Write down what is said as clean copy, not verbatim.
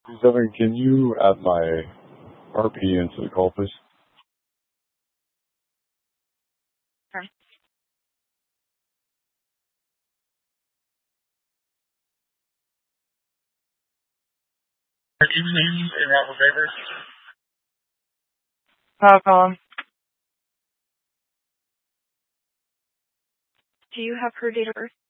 Devin, can you add my RP into the call, please? Sure. Evening in Robert Favors. Colin. Do you have her date of birth?